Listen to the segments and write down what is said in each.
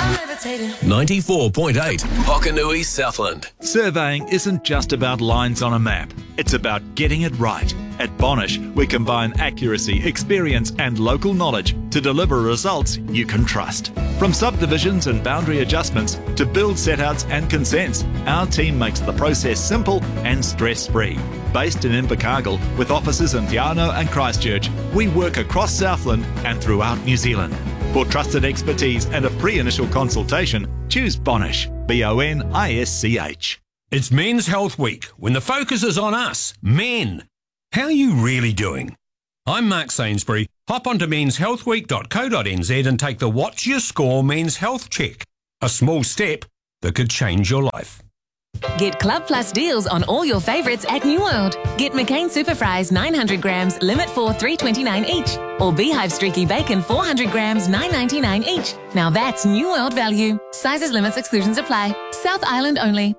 94.8 Hokanui Southland. Surveying isn't just about lines on a map. It's about getting it right. At Bonish, we combine accuracy, experience and local knowledge to deliver results you can trust. From subdivisions and boundary adjustments to build setouts and consents, our team makes the process simple and stress-free. Based in Invercargill, with offices in Te Anau and Christchurch, we work across Southland and throughout New Zealand. For trusted expertise and a free initial consultation, choose Bonish, Bonisch. It's Men's Health Week, when the focus is on us, men. How are you really doing? I'm Mark Sainsbury. Hop onto menshealthweek.co.nz and take the What's Your Score Men's Health Check. A small step that could change your life. Get Club Plus deals on all your favourites at New World. Get McCain Super Fries 900 grams, limit for $3.29 each. Or Beehive Streaky Bacon 400 grams, $9.99 each. Now that's New World value. Sizes, limits, exclusions apply. South Island only.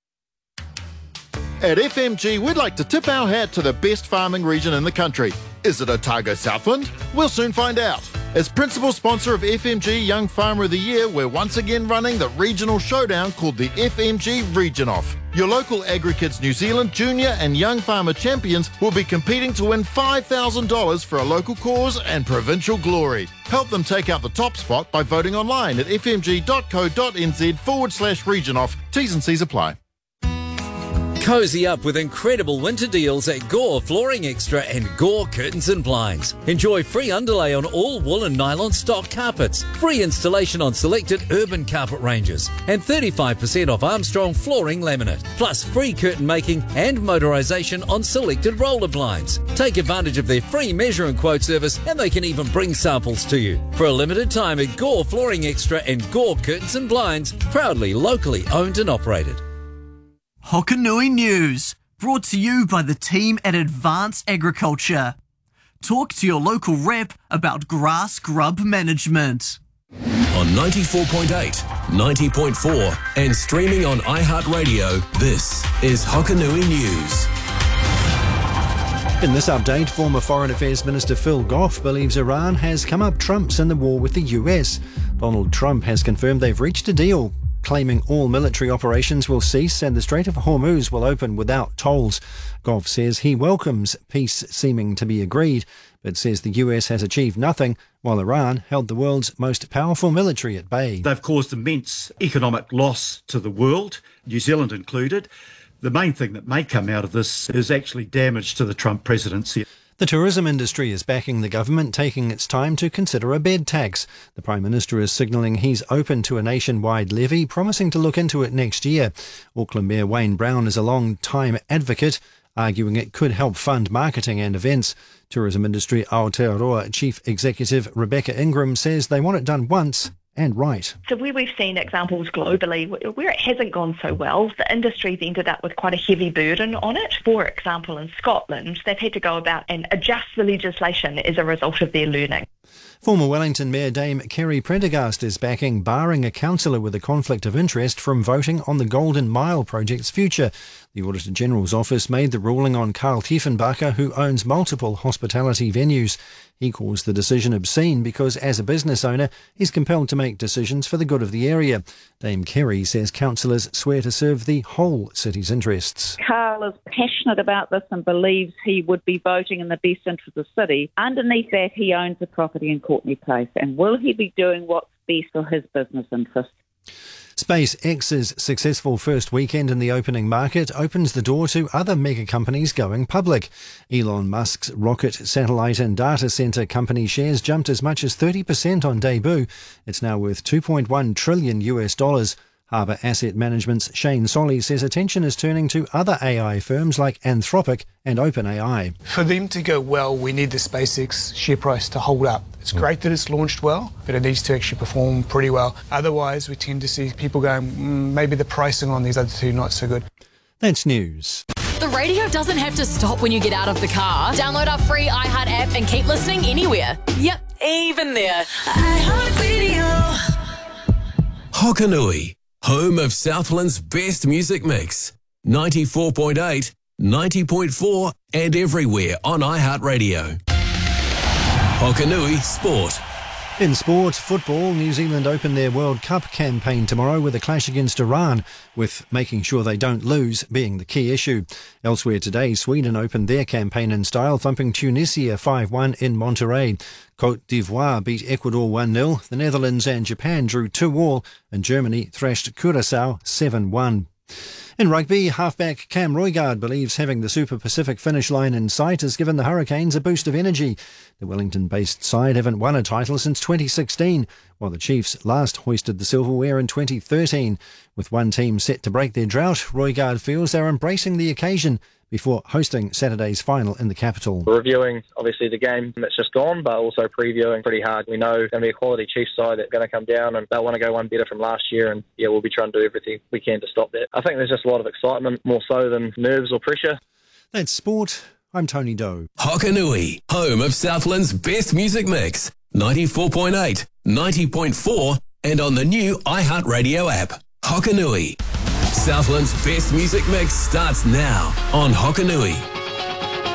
At FMG, we'd like to tip our hat to the best farming region in the country. Is it Otago Southland? We'll soon find out. As principal sponsor of FMG Young Farmer of the Year, we're once again running the regional showdown called the FMG Region Off. Your local AgriKids New Zealand junior and young farmer champions will be competing to win $5,000 for a local cause and provincial glory. Help them take out the top spot by voting online at fmg.co.nz/region off. T's and C's apply. Cozy up with incredible winter deals at Gore Flooring Extra and Gore Curtains and Blinds. Enjoy free underlay on all wool and nylon stock carpets, free installation on selected urban carpet ranges, and 35% off Armstrong flooring laminate, plus free curtain making and motorisation on selected roller blinds. Take advantage of their free measure and quote service, and they can even bring samples to you. For a limited time at Gore Flooring Extra and Gore Curtains and Blinds, proudly locally owned and operated. Hokanui News, brought to you by the team at Advanced Agriculture. Talk to your local rep about grass scrub management. On 94.8, 90.4 and streaming on iHeartRadio, this is Hokanui News. In this update, former Foreign Affairs Minister Phil Goff believes Iran has come up trumps in the war with the US. Donald Trump has confirmed they've reached a deal, claiming all military operations will cease and the Strait of Hormuz will open without tolls. Goff says he welcomes peace seeming to be agreed, but says the US has achieved nothing, while Iran held the world's most powerful military at bay. They've caused immense economic loss to the world, New Zealand included. The main thing that may come out of this is actually damage to the Trump presidency. The tourism industry is backing the government taking its time to consider a bed tax. The Prime Minister is signalling he's open to a nationwide levy, promising to look into it next year. Auckland Mayor Wayne Brown is a long-time advocate, arguing it could help fund marketing and events. Tourism Industry Aotearoa Chief Executive Rebecca Ingram says they want it done once and right. So where we've seen examples globally where it hasn't gone so well, the industry's ended up with quite a heavy burden on it. For example, in Scotland, they've had to go about and adjust the legislation as a result of their learning. Former Wellington Mayor Dame Kerry Prendergast is backing barring a councillor with a conflict of interest from voting on the Golden Mile project's future. The Auditor General's office made the ruling on Karl Tiefenbacher, who owns multiple hospitality venues. He calls the decision obscene because, as a business owner, he's compelled to make decisions for the good of the area. Dame Kerry says councillors swear to serve the whole city's interests. Karl is passionate about this and believes he would be voting in the best interest of the city. Underneath that, he owns a property in Courtney Place. And will he be doing what's best for his business interests? SpaceX's successful first weekend in the opening market opens the door to other mega companies going public. Elon Musk's rocket, satellite and data centre company shares jumped as much as 30% on debut. It's now worth $2.1 trillion. Harbour Asset Management's Shane Solly says attention is turning to other AI firms like Anthropic and OpenAI. For them to go well, we need the SpaceX share price to hold up. It's great that it's launched well, but it needs to actually perform pretty well. Otherwise, we tend to see people going, maybe the pricing on these other two not so good. That's news. The radio doesn't have to stop when you get out of the car. Download our free iHeart app and keep listening anywhere. Yep, even there. iHeartRadio. Hokanui, home of Southland's best music mix. 94.8, 90.4 and everywhere on iHeartRadio. Hokanui Sport. In sport, football, New Zealand open their World Cup campaign tomorrow with a clash against Iran, with making sure they don't lose being the key issue. Elsewhere today, Sweden opened their campaign in style, thumping Tunisia 5-1 in Monterrey. Côte d'Ivoire beat Ecuador 1-0. The Netherlands and Japan drew 2-2, and Germany thrashed Curaçao 7-1. In rugby, halfback Cam Roigard believes having the Super Pacific finish line in sight has given the Hurricanes a boost of energy. The Wellington-based side haven't won a title since 2016, while the Chiefs last hoisted the silverware in 2013. With one team set to break their drought, Roigard feels they're embracing the occasion before hosting Saturday's final in the capital. We're reviewing, obviously, the game that's just gone, but also previewing pretty hard. We know it's going to be a quality Chiefs side that's going to come down, and they'll want to go one better from last year, and we'll be trying to do everything we can to stop that. I think there's just a lot of excitement, more so than nerves or pressure. That's sport. I'm Tony Doe. Hokanui, home of Southland's best music mix. 94.8, 90.4, and on the new iHeartRadio app. Hokanui. Southland's best music mix starts now on Hokanui.